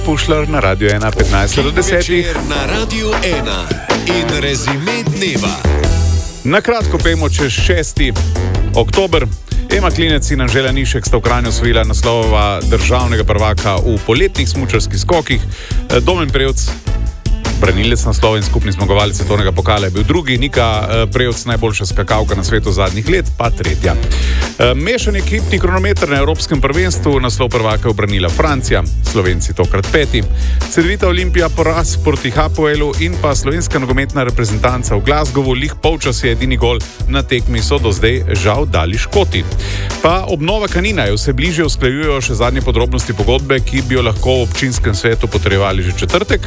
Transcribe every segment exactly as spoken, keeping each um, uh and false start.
Pušlar na Radio ena, petnajst do desetih. Na Radio ena in rezime dneva. Na kratko pojmo čez šesti oktober. Ema Klinec in Anžela Nišek sta v Kranju osvojila naslova državnega prvaka v poletnih smučarskih skokih. Domen Prevc, branilec naslova in skupni zmagovalec svetovnega pokala, je bil drugi, Nika Prevc najboljša skakalka na svetu zadnjih let, pa tretja. Mešan ekipni kronometer na Evropskem prvenstvu, naslov prvaka je obranila Francija, Slovenci tokrat peti. Cedevita Olimpija poraz proti Hapoelu in pa slovenska nogometna reprezentanca v Glasgowu, lih polčas je edini gol na tekmi, so do zdaj žal dali Škoti. Pa obnova Kanina je vse bliže, usklajujejo še zadnje podrobnosti pogodbe, ki bi jo lahko v občinskem svetu potrjevali že četrtek.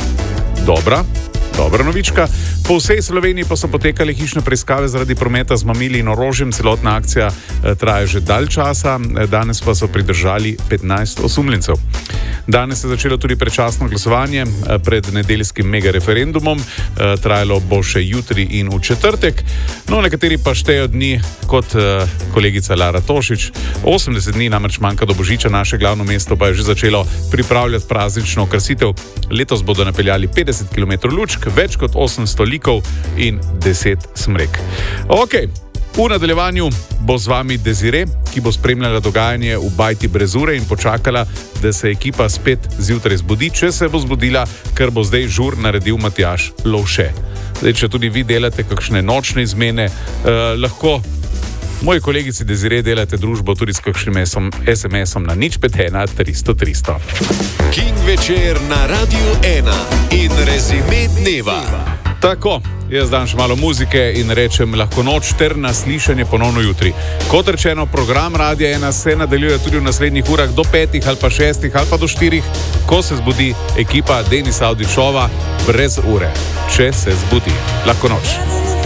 Dobra, dobra novička. Po vsej Sloveniji pa so potekale hišne preiskave zaradi prometa z mamili in orožjem. Celotna akcija eh, traja že dalj časa, danes pa so pridržali petnajst osumljencev. Danes je začelo tudi predčasno glasovanje eh, pred nedeljskim mega referendumom. Eh, trajalo bo še jutri in v četrtek. No, nekateri pa štejo dni kot eh, kolegica Lara Tošič. osemdeset dni namreč manjka do Božiča, naše glavno mesto pa je že začelo pripravljati praznično okrasitev. Letos bodo napeljali petdeset kilometrov lučk, več kot osemsto likov in deset smrek. Ok, v nadaljevanju bo z vami Desire, ki bo spremljala dogajanje v bajti brez ure in počakala, da se ekipa spet zjutraj zbudi, če se bo zbudila, ker bo zdaj žur naredil Matjaž Lovše. Zdaj, če tudi vi delate kakšne nočne izmene, eh, lahko moji kolegici Desire delate družbo tudi s kakšnim es em esom na nič pet ena tristo tristo. King večer na Radio ena in rezime dneva. Tako, jaz dam še malo muzike in rečem lahko noč ter naslišanje ponovno jutri. Kot rečeno, program Radia ena se nadaljuje tudi v naslednjih urah do petih ali pa šestih ali pa do štirih, ko se zbudi ekipa Denisa Avdićova brez ure. Če se zbudi. Lahko noč.